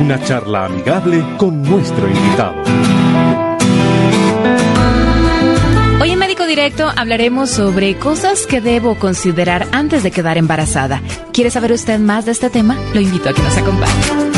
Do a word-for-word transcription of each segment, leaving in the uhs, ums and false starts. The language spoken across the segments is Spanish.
Una charla amigable con nuestro invitado. Hoy en Médico Directo hablaremos sobre cosas que debo considerar antes de quedar embarazada. ¿Quiere saber usted más de este tema? Lo invito a que nos acompañe.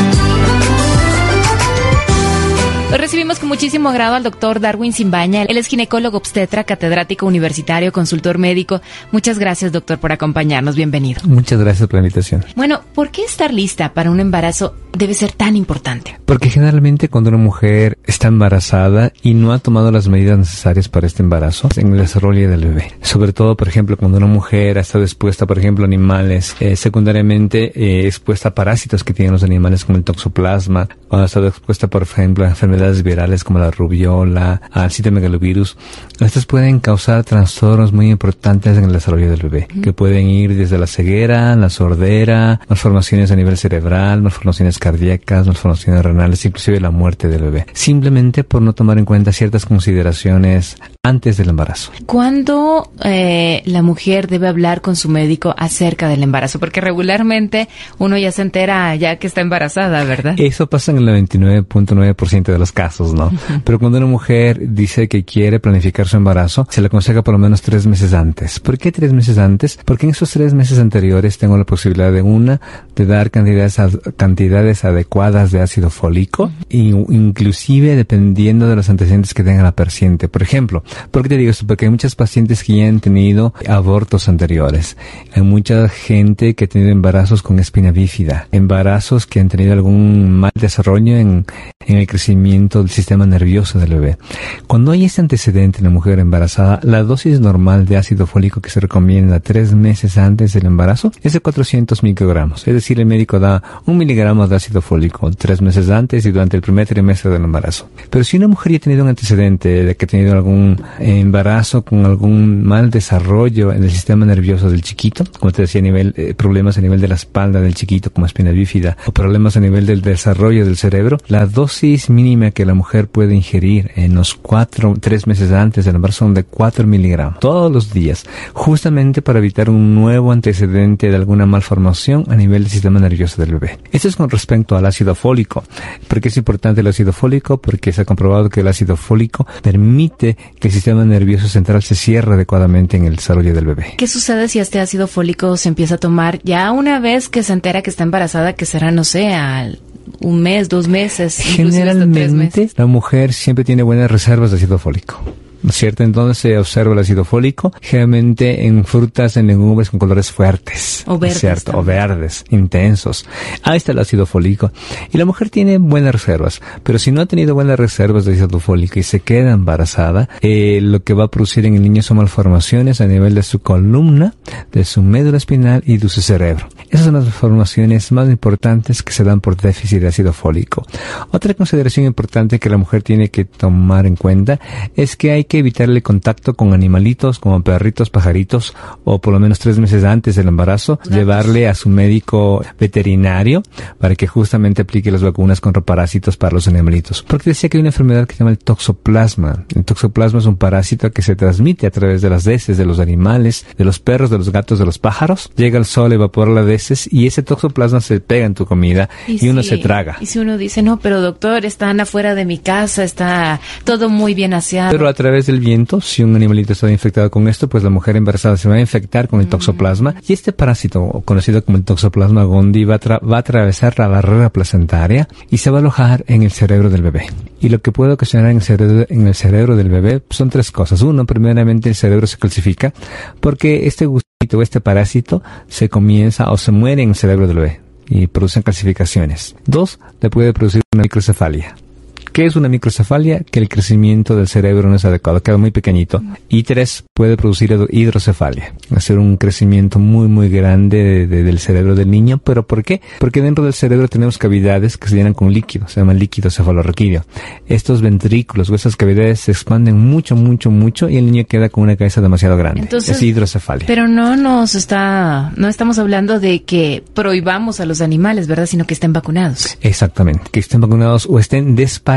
Hoy recibimos con muchísimo agrado al doctor Darwin Simbaña. Él es ginecólogo obstetra, catedrático universitario, consultor médico. Muchas gracias, doctor, por acompañarnos. Bienvenido. Muchas gracias por la invitación. Bueno, ¿por qué estar lista para un embarazo debe ser tan importante? Porque generalmente cuando una mujer está embarazada y no ha tomado las medidas necesarias para este embarazo, en el desarrollo del bebé. Sobre todo, por ejemplo, cuando una mujer ha estado expuesta, por ejemplo, a animales, eh, secundariamente eh, expuesta a parásitos que tienen los animales como el toxoplasma, o ha estado expuesta, por ejemplo, a enfermedades virales como la rubiola, al citomegalovirus. Estas pueden causar trastornos muy importantes en el desarrollo del bebé, uh-huh. que pueden ir desde la ceguera, la sordera, malformaciones a nivel cerebral, malformaciones cardíacas, malformaciones renales, inclusive la muerte del bebé. Simplemente por no tomar en cuenta ciertas consideraciones antes del embarazo. ¿Cuándo eh, la mujer debe hablar con su médico acerca del embarazo? Porque regularmente uno ya se entera ya que está embarazada, ¿verdad? Eso pasa en el noventa y nueve punto nueve por ciento de los casos, ¿no? Uh-huh. Pero cuando una mujer dice que quiere planificar su embarazo, se le aconseja por lo menos tres meses antes. ¿Por qué tres meses antes? Porque en esos tres meses anteriores tengo la posibilidad de una, de dar cantidades, cantidades adecuadas de ácido fólico, uh-huh. y, inclusive dependiendo de los antecedentes que tenga la paciente. Por ejemplo, ¿por qué te digo esto? Porque hay muchas pacientes que ya han tenido abortos anteriores. Hay mucha gente que ha tenido embarazos con espina bífida, embarazos que han tenido algún mal desarrollo en, en el crecimiento del sistema nervioso del bebé. Cuando hay este antecedente en la mujer embarazada, la dosis normal de ácido fólico que se recomienda tres meses antes del embarazo es de cuatrocientos microgramos. Es decir, el médico da un miligramo de ácido fólico tres meses antes y durante el primer trimestre del embarazo. Pero si una mujer ya ha tenido un antecedente de que ha tenido algún embarazo con algún mal desarrollo en el sistema nervioso del chiquito, como te decía, a nivel, eh, problemas a nivel de la espalda del chiquito como espina bífida, o problemas a nivel del desarrollo del cerebro, la dosis mínima que la mujer puede ingerir en los cuatro, tres meses antes del embarazo son de cuatro miligramos todos los días, justamente para evitar un nuevo antecedente de alguna malformación a nivel del sistema nervioso del bebé. Esto es con respecto al ácido fólico. ¿Por qué es importante el ácido fólico? Porque se ha comprobado que el ácido fólico permite que el sistema nervioso central se cierre adecuadamente en el desarrollo del bebé. ¿Qué sucede si este ácido fólico se empieza a tomar ya una vez que se entera que está embarazada, que será, no sé, al un mes, dos meses? Generalmente, la mujer siempre tiene buenas reservas de ácido fólico, ¿no es cierto? Entonces se observa el ácido fólico generalmente en frutas, en legumbres con colores fuertes, o verdes, ¿cierto? También. O verdes, intensos. Ahí está el ácido fólico. Y la mujer tiene buenas reservas, pero si no ha tenido buenas reservas de ácido fólico y se queda embarazada, eh, lo que va a producir en el niño son malformaciones a nivel de su columna, de su médula espinal y de su cerebro. Esas son las malformaciones más importantes que se dan por déficit de ácido fólico. Otra consideración importante que la mujer tiene que tomar en cuenta es que hay que evitarle contacto con animalitos como perritos, pajaritos, o por lo menos tres meses antes del embarazo, Gracias. llevarle a su médico veterinario para que justamente aplique las vacunas contra parásitos para los animalitos. Porque decía que hay una enfermedad que se llama el toxoplasma. El toxoplasma es un parásito que se transmite a través de las heces de los animales, de los perros, de los gatos, de los pájaros. Llega al sol, evapora las heces y ese toxoplasma se pega en tu comida y, y uno sí, se traga. Y si uno dice, no, pero doctor, están afuera de mi casa, está todo muy bien aseado. Pero a través del viento, si un animalito está infectado con esto, pues la mujer embarazada se va a infectar con el toxoplasma, mm. y este parásito, conocido como el toxoplasma gondii, va a, tra- va a atravesar la barrera placentaria y se va a alojar en el cerebro del bebé. Y lo que puede ocasionar en el cerebro, en el cerebro del bebé son tres cosas. Uno, primeramente el cerebro se calcifica porque este gustito, este parásito, se comienza o se muere en el cerebro del bebé y producen calcificaciones. Dos, le puede producir una microcefalia. ¿Qué es una microcefalia? Que el crecimiento del cerebro no es adecuado, queda muy pequeñito. Y tres, puede producir hidrocefalia, hacer un crecimiento muy, muy grande de, de, del cerebro del niño. ¿Pero por qué? Porque dentro del cerebro tenemos cavidades que se llenan con líquido, se llaman líquido cefalorraquídeo. Estos ventrículos o estas cavidades se expanden mucho, mucho, mucho y el niño queda con una cabeza demasiado grande. Entonces, es hidrocefalia. Pero no nos está, no estamos hablando de que prohibamos a los animales, ¿verdad? Sino que estén vacunados. Exactamente, que estén vacunados o estén desparasitados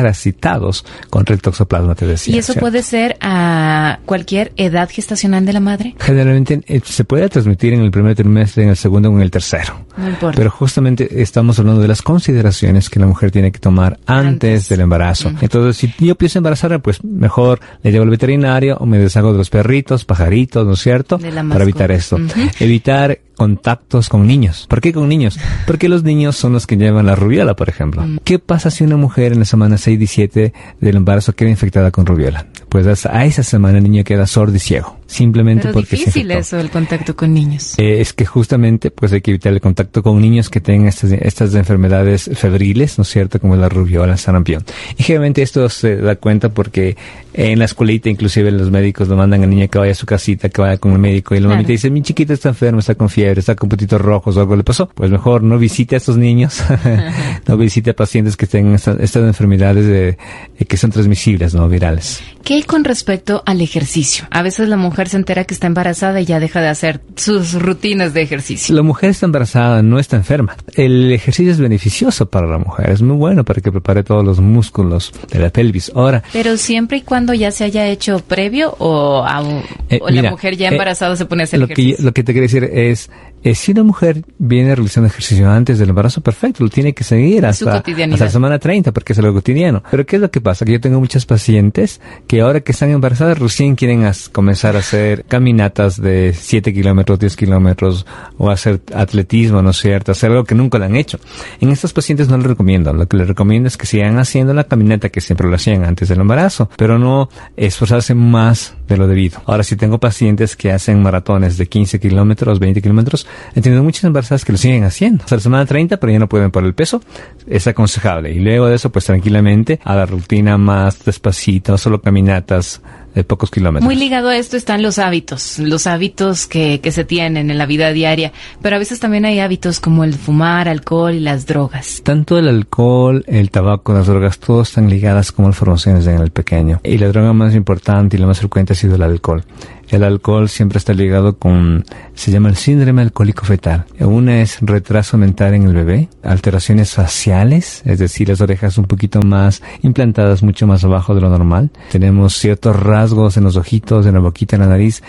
parasitados contra el toxoplasma, te decía. ¿Y eso ¿cierto? puede ser a cualquier edad gestacional de la madre? Generalmente eh, se puede transmitir en el primer trimestre, en el segundo o en el tercero. No importa. Pero justamente estamos hablando de las consideraciones que la mujer tiene que tomar antes, antes. del embarazo. Uh-huh. Entonces, si yo pienso embarazarme, pues mejor le llevo al veterinario o me deshago de los perritos, pajaritos, ¿no es cierto? Para evitar esto. Uh-huh. Evitar contactos con niños. ¿Por qué con niños? Porque los niños son los que llevan la rubiola, por ejemplo. Mm. ¿Qué pasa si una mujer en la semana seis y siete del embarazo queda infectada con rubiola? Pues a esa semana el niño queda sordo y ciego. Simplemente Pero porque es difícil eso, el contacto con niños. Eh, es que justamente pues hay que evitar el contacto con niños que tengan estas, estas enfermedades febriles, ¿no es cierto? Como la rubiola, el sarampión. Y generalmente esto se da cuenta porque en la escuelita inclusive los médicos lo mandan al niño que vaya a su casita, que vaya con el médico y la claro. mamita dice, mi chiquita está enferma, está con fiebre, está con puntitos rojos o algo le pasó. Pues mejor no visite a estos niños, no visite a pacientes que tengan esta, estas enfermedades de, eh, que son transmisibles, ¿no? Virales. ¿Qué con respecto al ejercicio? A veces la mujer se entera que está embarazada y ya deja de hacer sus rutinas de ejercicio. La mujer está embarazada, no está enferma. El ejercicio es beneficioso para la mujer, es muy bueno para que prepare todos los músculos de la pelvis. Ahora, pero siempre y cuando ya se haya hecho previo o, a, eh, o mira, la mujer ya embarazada eh, se pone a hacer lo ejercicio. Que, lo que te quiero decir es, eh, si una mujer viene realizando ejercicio antes del embarazo, perfecto, lo tiene que seguir hasta, hasta la semana treinta porque es algo cotidiano. Pero ¿qué es lo que pasa? Que yo tengo muchas pacientes que ahora que están embarazadas recién quieren as, comenzar a hacer caminatas de siete kilómetros, diez kilómetros o hacer atletismo, ¿no es cierto? Hacer algo que nunca lo han hecho. En estos pacientes no les recomiendo. Lo que les recomiendo es que sigan haciendo la caminata que siempre lo hacían antes del embarazo, pero no esforzarse más de lo debido. Ahora, si tengo pacientes que hacen maratones de quince kilómetros, veinte kilómetros, he tenido muchas embarazadas que lo siguen haciendo. Hasta la semana treinta, pero ya no pueden por el peso. Es aconsejable. Y luego de eso, pues tranquilamente, a la rutina más despacito, solo caminatas de pocos kilómetros. Muy ligado a esto están los hábitos, los hábitos que, que se tienen en la vida diaria, pero a veces también hay hábitos como el fumar, alcohol y las drogas. Tanto el alcohol, el tabaco, las drogas, todos están ligadas como malformaciones en el pequeño. Y la droga más importante y la más frecuente ha sido el alcohol. El alcohol siempre está ligado con, se llama el síndrome alcohólico fetal. Una es retraso mental en el bebé, alteraciones faciales, es decir, las orejas un poquito más implantadas mucho más abajo de lo normal. Tenemos ciertos rasgos en los ojitos, en la boquita, en la nariz.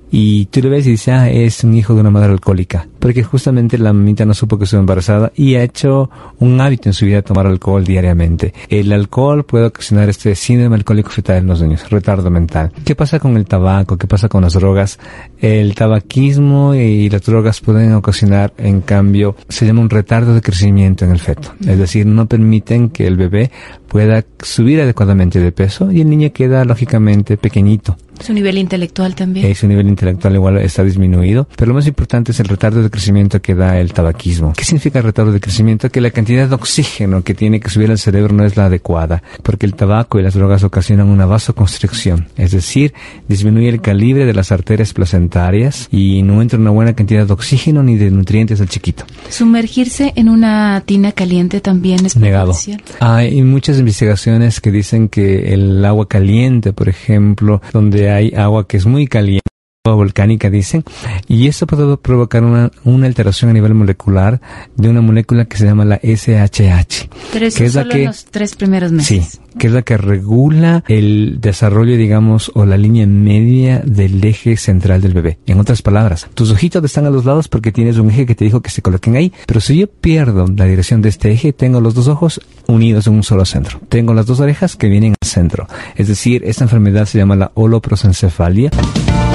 Y tú lo ves y dices, ah, es un hijo de una madre alcohólica. Porque justamente la mamita no supo que estuvo embarazada y ha hecho un hábito en su vida tomar alcohol diariamente. El alcohol puede ocasionar este síndrome alcohólico fetal en los niños, retardo mental. ¿Qué pasa con el tabaco? ¿Qué pasa con las drogas? El tabaquismo y las drogas pueden ocasionar, en cambio, se llama un retardo de crecimiento en el feto. Es decir, no permiten que el bebé pueda subir adecuadamente de peso y el niño queda, lógicamente, pequeñito. Su nivel intelectual también. Eh, su nivel intelectual igual está disminuido, pero lo más importante es el retardo de crecimiento que da el tabaquismo. ¿Qué significa retardo de crecimiento? Que la cantidad de oxígeno que tiene que subir al cerebro no es la adecuada, porque el tabaco y las drogas ocasionan una vasoconstricción, es decir, disminuye el calibre de las arterias placentarias y no entra una buena cantidad de oxígeno ni de nutrientes al chiquito. ¿Sumergirse en una tina caliente también es negado? Hay muchas investigaciones que dicen que el agua caliente, por ejemplo, donde hay agua que es muy caliente, agua volcánica dicen, y eso puede provocar una, una alteración a nivel molecular de una molécula que se llama la S H H. Pero eso que es solo la que, en los tres primeros meses. Sí, que es la que regula el desarrollo, digamos, o la línea media del eje central del bebé. En otras palabras, tus ojitos están a los lados porque tienes un eje que te dijo que se coloquen ahí, pero si yo pierdo la dirección de este eje, tengo los dos ojos unidos en un solo centro. Tengo las dos orejas que vienen al centro. Es decir, esta enfermedad se llama la holoprosencefalia.